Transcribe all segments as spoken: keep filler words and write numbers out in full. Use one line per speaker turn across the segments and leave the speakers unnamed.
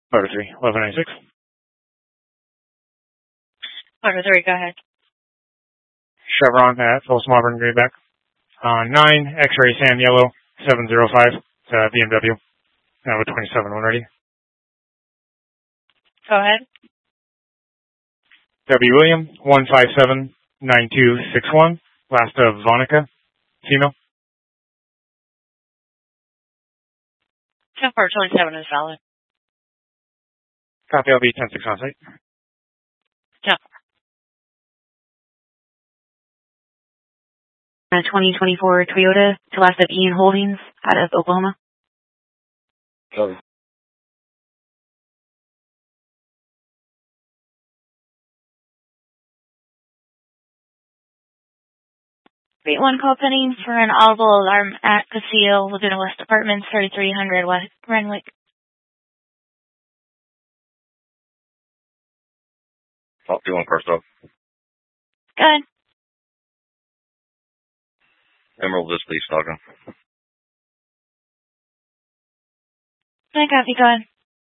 Motor three, eleven ninety-six.
Motor three, go ahead.
Chevron at Folsom Auburn, Greenback. Uh, nine, X-ray Sam Yellow, seven zero five, uh, B M W. Now with twenty-seven one ready.
Go ahead.
W. William, one five seven nine two six one, last of Vonica, female.
ten four twenty-seven is valid.
Copy, I'll be ten six on site.
ten
A twenty twenty-four Toyota to last of Ian Holdings out of Oklahoma.
Copy.
Eight one call pending for an audible alarm at Castillo within West Apartments, thirty-three hundred West Renwick.
Top two on car stop.
Good.
Emerald this police talking.
I copy, go ahead.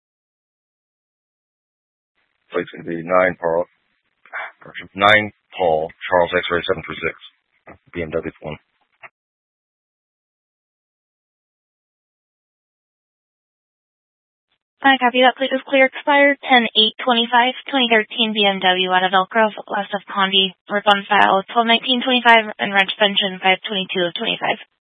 Plate's gonna be nine Paul. Nine Paul Charles X-ray seven three six. B M W one.
I copy, that plate is clear, expired ten eight twenty-five, twenty thirteen B M W out of Elk Grove, last of Condi, rip on file twelve nineteen twenty-five, and reg suspension five twenty-two of twenty-five.